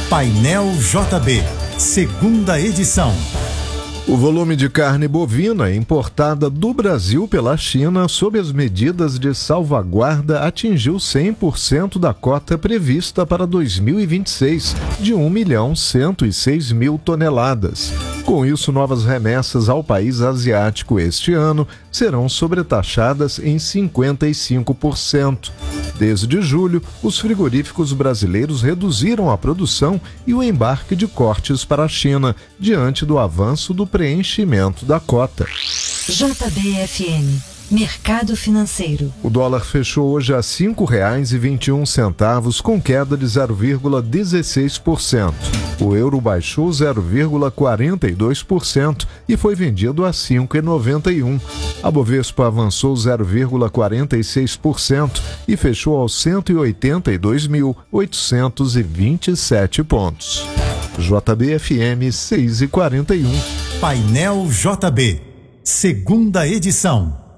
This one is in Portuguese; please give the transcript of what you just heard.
Painel JB, segunda edição. O volume de carne bovina importada do Brasil pela China sob as medidas de salvaguarda atingiu 100% da cota prevista para 2026, de 1.106.000 toneladas. Com isso, novas remessas ao país asiático este ano serão sobretaxadas em 55%. Desde julho, os frigoríficos brasileiros reduziram a produção e o embarque de cortes para a China, diante do avanço do preenchimento da cota. JBFM, Mercado Financeiro. O dólar fechou hoje a R$ 5,21, com queda de 0,16%. O euro baixou 0,42% e foi vendido a R$ 5,91. A Bovespa avançou 0,46% e fechou aos 182.827 pontos. JBFM 6,41. Painel JB, segunda edição.